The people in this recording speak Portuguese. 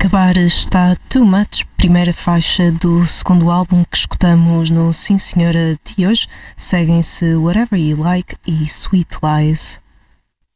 acabar está Too Much, primeira faixa do segundo álbum que escutamos no Sim Senhora de hoje. Seguem-se Whatever You Like e Sweet Lies.